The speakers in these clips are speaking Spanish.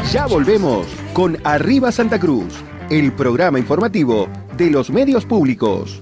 Ya volvemos con Arriba Santa Cruz, el programa informativo de los medios públicos.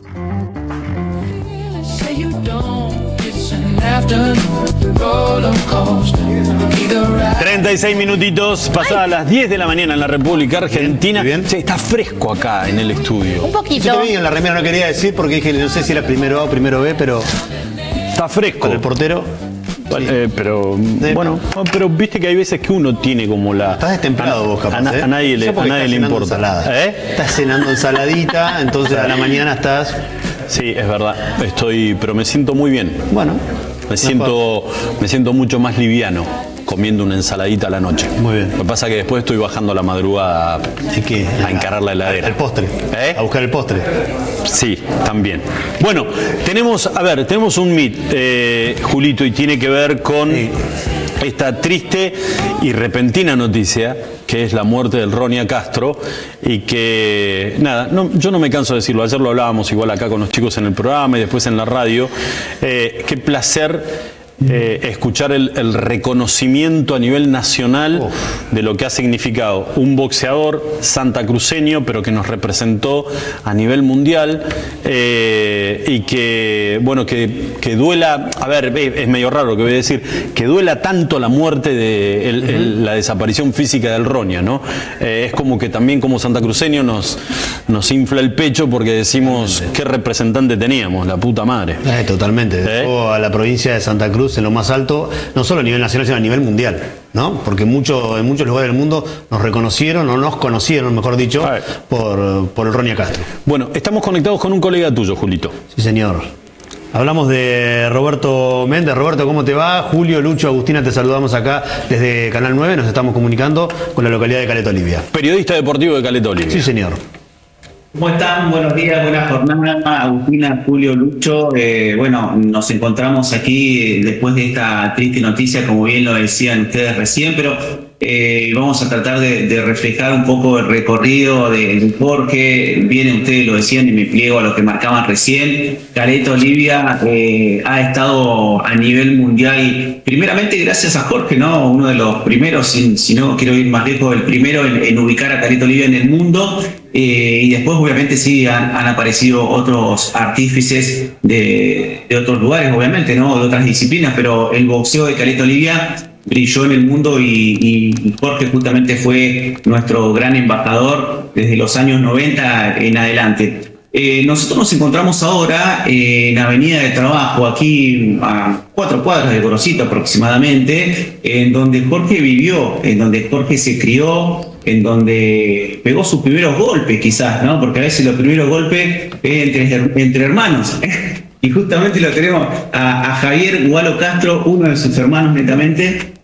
36 minutitos, pasadas las 10 de la mañana en la República Argentina. Bien. Sí, está fresco acá en el estudio. Un poquito. Yo te vi en la remera, no quería decir porque dije, no sé si era primero A o primero B, pero Está fresco. con el portero. Pero bueno, pero viste que hay veces que uno tiene como la... Estás destemplado vos, capaz. A nadie le, Yo porque estás le cenando importa. ensalada. Estás cenando ensaladita, entonces a la mañana estás... Sí, es verdad. Pero me siento muy bien. Bueno. Me siento mucho más liviano comiendo una ensaladita a la noche. Muy bien. Lo que pasa es que después estoy bajando a la madrugada a encarar la heladera. El postre. A buscar el postre. Sí, también. Bueno, tenemos un mit, Julito, y tiene que ver con esta triste y repentina noticia, que es la muerte del Ronia Castro, y que, nada, yo no me canso de decirlo, ayer lo hablábamos igual acá con los chicos en el programa y después en la radio, qué placer escuchar el reconocimiento a nivel nacional de lo que ha significado un boxeador santacruceño, pero que nos representó a nivel mundial, y que, bueno, que duela, a ver, es medio raro lo que voy a decir, que duela tanto la muerte de la desaparición física del Ronia, ¿no? Es como que también como santacruceño nos infla el pecho porque decimos qué representante teníamos, la puta madre. Totalmente. Dejó a la provincia de Santa Cruz en lo más alto, no solo a nivel nacional, sino a nivel mundial, ¿no? Porque en muchos lugares del mundo nos reconocieron, o nos conocieron, mejor dicho, por el Ronia Castro. Bueno, estamos conectados con un colega tuyo, Julito. Sí, señor. Hablamos de Roberto Méndez. Roberto, ¿cómo te va? Julio, Lucho, Agustina, te saludamos acá desde Canal 9. Nos estamos comunicando con la localidad de Caleta Olivia. Periodista deportivo de Caleta Olivia. Sí, señor. ¿Cómo están? Buenos días, buena jornada, Agustina, Julio, Lucho. Bueno, nos encontramos aquí después de esta triste noticia, como bien lo decían ustedes recién, pero vamos a tratar de reflejar un poco el recorrido de Jorge. Bien, ustedes lo decían y me pliego a lo que marcaban recién. Caleta Olivia ha estado a nivel mundial, primeramente gracias a Jorge, ¿no? Uno de los primeros, si no quiero ir más lejos, el primero en ubicar a Caleta Olivia en el mundo. Y después obviamente sí han aparecido otros artífices de otros lugares, obviamente, ¿no? De otras disciplinas, pero el boxeo de Caleta Olivia brilló en el mundo y Jorge justamente fue nuestro gran embajador desde los años 90 en adelante. Nosotros nos encontramos ahora en Avenida de Trabajo, aquí a 4 cuadras de Gorosito aproximadamente, en donde Jorge vivió, en donde Jorge se crió, en donde pegó sus primeros golpes quizás, ¿no? Porque a veces los primeros golpes entre hermanos. Y justamente lo tenemos a Javier Gualo Castro, uno de sus hermanos netamente.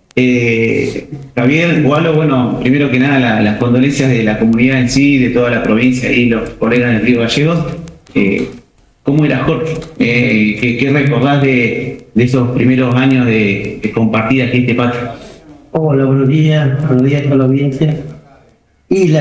Javier Gualo, bueno, primero que nada las condolencias de la comunidad en sí, de toda la provincia y los colegas del Río Gallegos. ¿Cómo era Jorge? ¿Qué recordás de esos primeros años de compartir aquí este patio? Hola, buenos días con la audiencia. Y